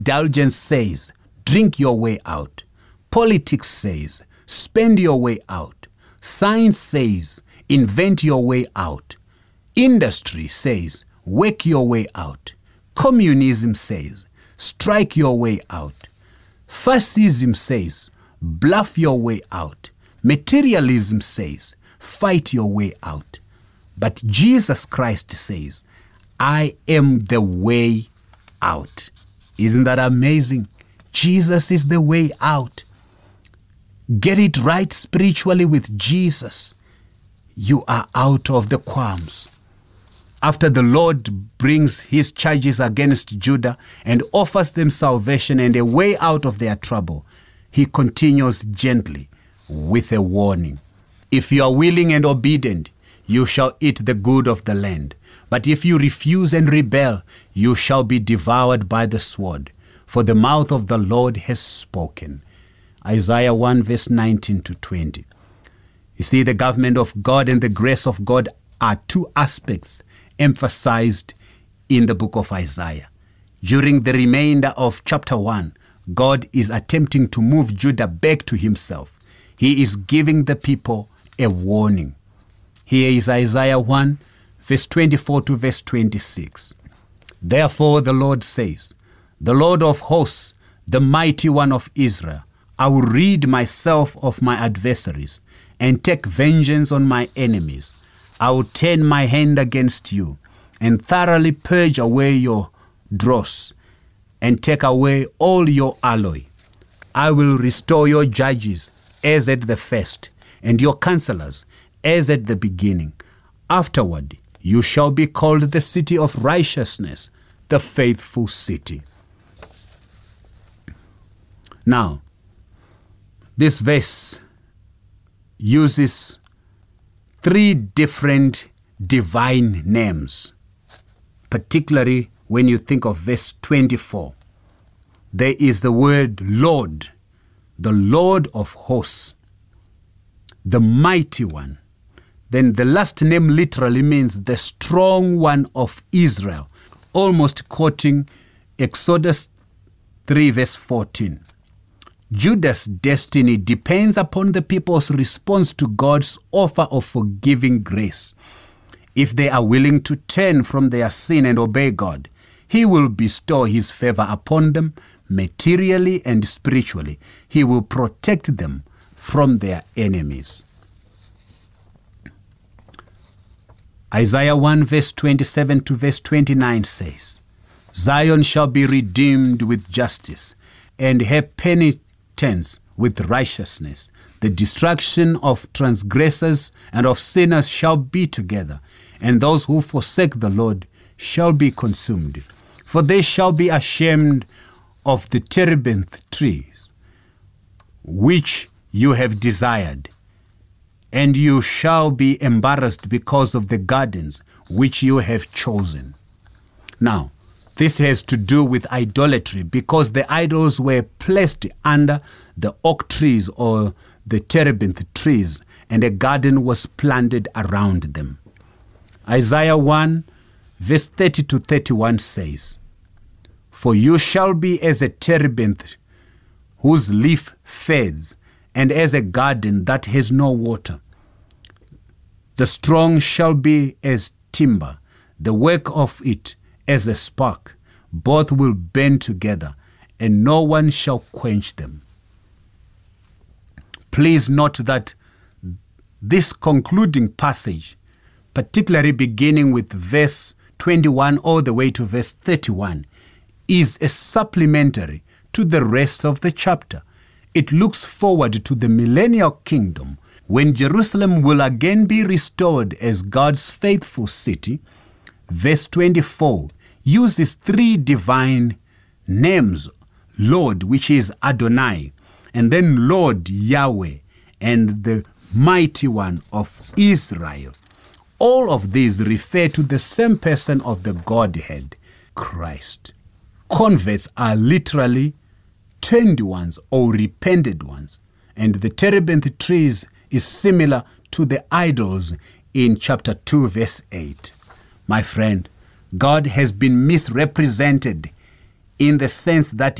Indulgence says, drink your way out. Politics says, spend your way out. Science says, invent your way out. Industry says, work your way out. Communism says, strike your way out. Fascism says, bluff your way out. Materialism says, fight your way out. But Jesus Christ says, I am the way out. Isn't that amazing? Jesus is the way out. Get it right spiritually with Jesus. You are out of the qualms. After the Lord brings his charges against Judah and offers them salvation and a way out of their trouble, he continues gently with a warning. If you are willing and obedient, you shall eat the good of the land. But if you refuse and rebel, you shall be devoured by the sword. For the mouth of the Lord has spoken. Isaiah 1 verse 19 to 20. You see, the government of God and the grace of God are two aspects emphasized in the book of Isaiah. During the remainder of chapter 1, God is attempting to move Judah back to himself. He is giving the people a warning. Here is Isaiah 1 verse 24 to verse 26. Therefore the Lord says, the Lord of hosts, the mighty one of Israel, I will rid myself of my adversaries and take vengeance on my enemies. I will turn my hand against you and thoroughly purge away your dross and take away all your alloy. I will restore your judges as at the first and your counselors as at the beginning. Afterward, you shall be called the city of righteousness, the faithful city. Now, this verse uses three different divine names, particularly when you think of verse 24. There is the word Lord, the Lord of hosts, the mighty one. Then the last name literally means the strong one of Israel, almost quoting Exodus 3 verse 14. Judah's destiny depends upon the people's response to God's offer of forgiving grace. If they are willing to turn from their sin and obey God, he will bestow his favor upon them materially and spiritually. He will protect them from their enemies. Isaiah 1 verse 27 to verse 29 says, Zion shall be redeemed with justice, and her penitence with righteousness. The destruction of transgressors and of sinners shall be together, and those who forsake the Lord shall be consumed. For they shall be ashamed of the terebinth trees, which you have desired, and you shall be embarrassed because of the gardens which you have chosen. Now, this has to do with idolatry, because the idols were placed under the oak trees or the terebinth trees, and a garden was planted around them. Isaiah 1 verse 30 to 31 says, For you shall be as a terebinth whose leaf fades, and as a garden that has no water. The strong shall be as timber, the work of it as a spark. Both will burn together, and no one shall quench them. Please note that this concluding passage, particularly beginning with verse 21 all the way to verse 31, is a supplementary to the rest of the chapter. It looks forward to the millennial kingdom, when Jerusalem will again be restored as God's faithful city. Verse 24 uses three divine names: Lord, which is Adonai, and then Lord Yahweh, and the mighty one of Israel. All of these refer to the same person of the Godhead, Christ. Converts are literally turned ones or repented ones, and the terebinth trees is similar to the idols in chapter 2 verse 8. My friend, God has been misrepresented in the sense that